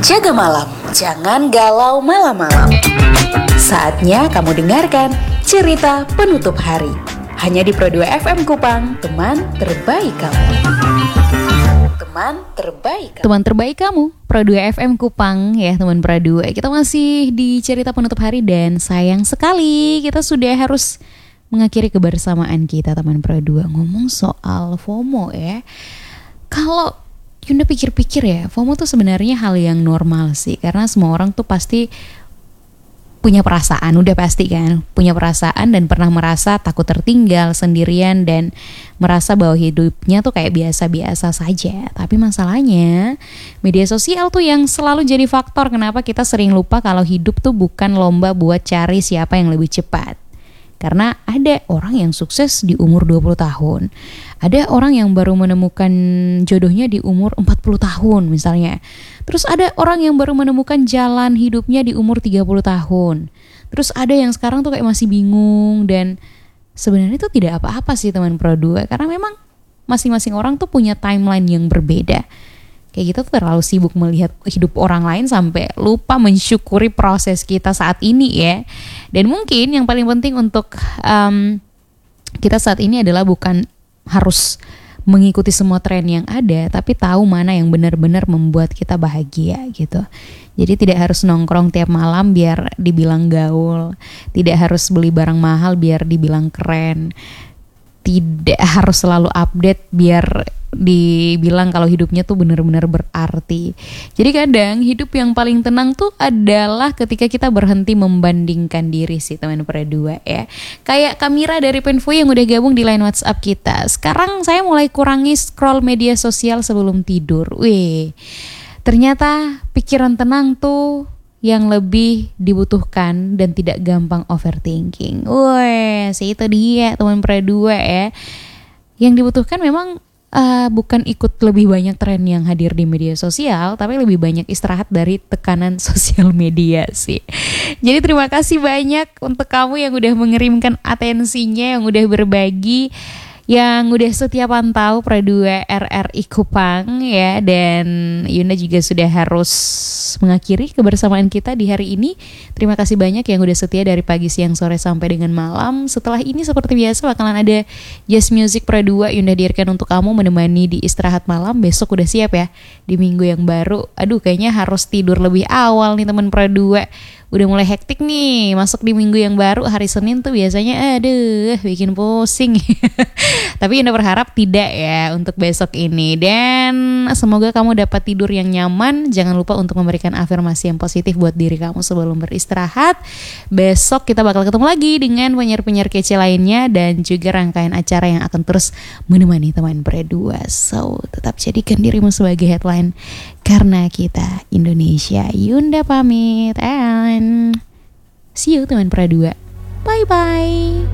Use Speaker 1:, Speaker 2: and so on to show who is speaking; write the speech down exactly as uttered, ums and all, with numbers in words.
Speaker 1: Jaga malam, jangan galau malam-malam. Saatnya kamu dengarkan cerita penutup hari. Hanya di Pro dua F M Kupang, teman terbaik kamu. Teman terbaik kamu.
Speaker 2: Teman terbaik kamu, Pro dua F M Kupang ya teman Pro dua. Kita masih di cerita penutup hari dan sayang sekali kita sudah harus mengakhiri kebersamaan kita teman Pro dua. Ngomong soal FOMO ya. Kalau Yunda pikir-pikir ya, FOMO tuh sebenarnya hal yang normal sih, karena semua orang tuh pasti punya perasaan, udah pasti kan, punya perasaan dan pernah merasa takut tertinggal, sendirian, dan merasa bahwa hidupnya tuh kayak biasa-biasa saja. Tapi masalahnya, media sosial tuh yang selalu jadi faktor kenapa kita sering lupa kalau hidup tuh bukan lomba buat cari siapa yang lebih cepat. Karena ada orang yang sukses di umur dua puluh tahun. Ada orang yang baru menemukan jodohnya di umur empat puluh tahun misalnya. Terus ada orang yang baru menemukan jalan hidupnya di umur tiga puluh tahun. Terus ada yang sekarang tuh kayak masih bingung. Dan sebenarnya itu tidak apa-apa sih teman Pro dua. Karena memang masing-masing orang tuh punya timeline yang berbeda. Kayak kita tuh terlalu sibuk melihat hidup orang lain sampai lupa mensyukuri proses kita saat ini ya. Dan mungkin yang paling penting untuk um, kita saat ini adalah bukan harus mengikuti semua tren yang ada, tapi tahu mana yang benar-benar membuat kita bahagia gitu. Jadi tidak harus nongkrong tiap malam biar dibilang gaul, tidak harus beli barang mahal biar dibilang keren, tidak harus selalu update biar dibilang kalau hidupnya tuh benar-benar berarti. Jadi kadang hidup yang paling tenang tuh adalah ketika kita berhenti membandingkan diri sih teman Pro dua ya. Kayak Kamira dari Penfo yang udah gabung di line WhatsApp kita. Sekarang saya mulai kurangi scroll media sosial sebelum tidur. Wih, ternyata pikiran tenang tuh yang lebih dibutuhkan dan tidak gampang overthinking. Wih, sih itu dia teman Pro dua ya. Yang dibutuhkan memang Uh, bukan ikut lebih banyak tren yang hadir di media sosial, tapi lebih banyak istirahat dari tekanan sosial media sih. Jadi terima kasih banyak untuk kamu yang udah mengirimkan atensinya, yang udah berbagi, yang udah setia pantau Pro dua R R I Kupang ya. Dan Yunda juga sudah harus mengakhiri kebersamaan kita di hari ini. Terima kasih banyak yang udah setia dari pagi, siang, sore sampai dengan malam. Setelah ini seperti biasa bakalan ada Jazz Music Pro dua Yunda hadirkan untuk kamu menemani di istirahat malam. Besok udah siap ya di minggu yang baru. Aduh kayaknya harus tidur lebih awal nih teman Pro dua. Udah mulai hektik nih masuk di minggu yang baru. Hari Senin tuh biasanya aduh bikin pusing. Tapi Yunda berharap tidak ya untuk besok ini. Dan semoga kamu dapat tidur yang nyaman. Jangan lupa untuk memberikan afirmasi yang positif buat diri kamu sebelum beristirahat. Besok kita bakal ketemu lagi dengan penyiar-penyiar kece lainnya dan juga rangkaian acara yang akan terus menemani teman Pro dua. So tetap jadikan dirimu sebagai headline karena kita Indonesia. Yunda pamit and see you teman Pro dua. Bye bye.